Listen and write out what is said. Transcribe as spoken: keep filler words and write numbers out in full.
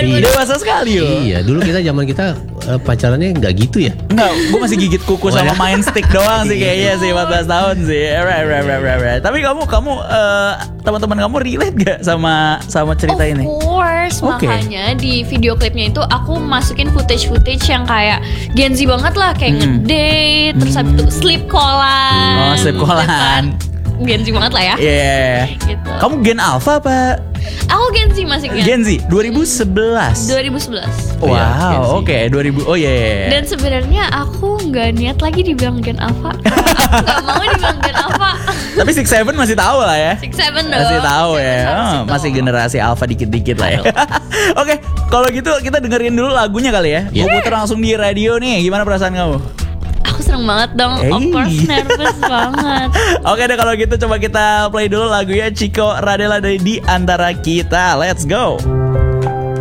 Iya. Dewasa sekali loh. Iya, dulu kita zaman kita uh, pacarannya nggak gitu ya. Enggak, gue masih gigit kuku sama main stick doang sih kayaknya sih empat belas tahun sih. Right, right, right, right, right. Tapi kamu kamu uh, teman-teman kamu relate gak sama sama cerita of ini? Of course, Oke. makanya di video klipnya itu aku masukin footage-footage yang kayak Gen Z banget lah, kayak Mm-mm. ngedate, terus habis itu sleep callan. Oh, sleep callan. Gen Z banget lah ya. Iya. Gitu. Kamu Gen Alpha apa? Aku Gen Z masih Gen. Gen Z dua ribu sebelas. dua ribu sebelas. Oh, iya, Gen Z. Wow, oke, dua ribu. Oh iya. Yeah, yeah. Dan sebenarnya aku nggak niat lagi dibilang Gen Alpha. Aku nggak mau dibilang Gen Alpha. Tapi Six Seven masih tahu lah ya. Six Seven dong. Masih tahu Six ya. Seven harus Oh, itu. masih generasi Alpha dikit-dikit lah ya. Oke, kalau gitu kita dengerin dulu lagunya kali ya. Gue Yeah. puter langsung di radio nih. Gimana perasaan kamu? Aku seneng banget dong. Hey. Of course nervous banget. Oke deh kalau gitu coba kita play dulu lagunya Chico Radela dari Di Antara Kita. Let's go.